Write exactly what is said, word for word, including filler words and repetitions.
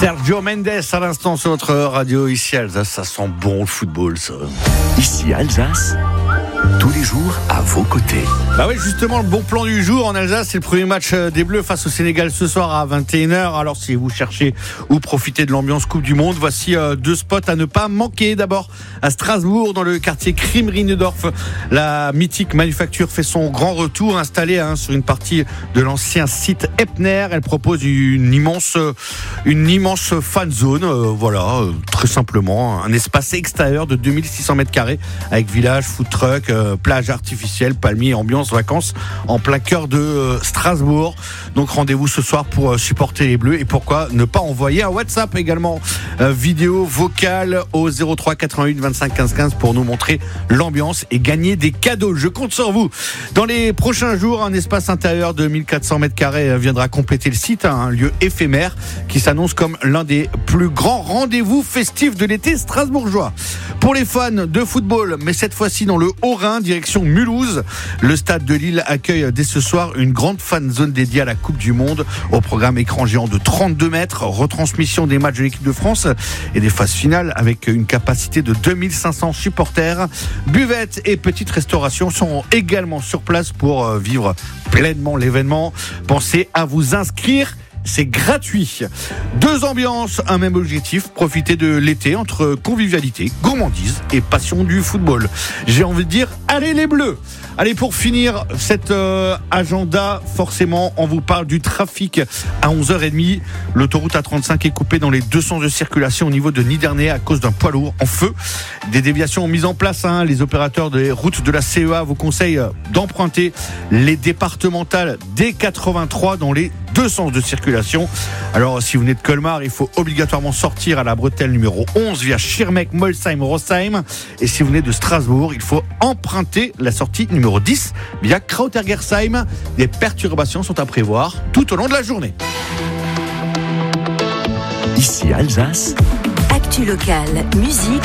Sergio Mendes à l'instant sur notre radio ici à Alsace. Ça sent bon le football, ça. Ici Alsace, tous les jours à vos côtés. Bah oui, justement, le bon plan du jour en Alsace, c'est le premier match des Bleus face au Sénégal ce soir à vingt et une heures. Alors si vous cherchez ou profitez de l'ambiance Coupe du Monde, voici euh, deux spots à ne pas manquer. D'abord à Strasbourg, dans le quartier Krimrinedorf, la mythique manufacture fait son grand retour, installée hein, sur une partie de l'ancien site Epner. Elle propose une immense, une immense fan zone, euh, voilà, euh, très simplement, un espace extérieur de deux mille six cents mètres carrés avec village, food truck, euh, plage artificielle, palmiers, ambiance vacances en plein cœur de euh, Strasbourg. Donc rendez-vous ce soir pour euh, supporter les Bleus et pourquoi ne pas envoyer un WhatsApp également euh, vidéo vocale au zéro trois quatre-vingt-huit vingt-cinq quinze quinze pour nous montrer l'ambiance et gagner des cadeaux. Je compte sur vous. Dans les prochains jours, un espace intérieur de mille quatre cents mètres carrés viendra compléter le site, un lieu éphémère qui s'annonce comme l'un des plus grands rendez-vous festifs de l'été strasbourgeois. Pour les fans de football, mais cette fois-ci dans le Haut-Rhin, direction Mulhouse, le stade de Lille accueille dès ce soir une grande fan zone dédiée à la Coupe du Monde. Au programme écran géant de trente-deux mètres, retransmission des matchs de l'équipe de France et des phases finales avec une capacité de deux mille cinq cents supporters. Buvettes et petites restaurations sont également sur place pour vivre pleinement l'événement. Pensez à vous inscrire. C'est gratuit. Deux ambiances, un même objectif, profiter de l'été entre convivialité, gourmandise et passion du football. J'ai envie de dire, allez les Bleus. Allez, pour finir cet euh, agenda, forcément, on vous parle du trafic à onze heures trente. L'autoroute A trente-cinq est coupée dans les deux sens de circulation au niveau de Nidernais à cause d'un poids lourd en feu. Des déviations mises en place. Hein. Les opérateurs des routes de la C E A vous conseillent d'emprunter les départementales D quatre-vingt-trois dans les deux sens de circulation. Alors, si vous venez de Colmar, il faut obligatoirement sortir à la bretelle numéro onze via Schirmeck, Molsheim, Rossheim. Et si vous venez de Strasbourg, il faut emprunter la sortie numéro dix via Krautergersheim. Des perturbations sont à prévoir tout au long de la journée. Ici Alsace. Actu locale, musique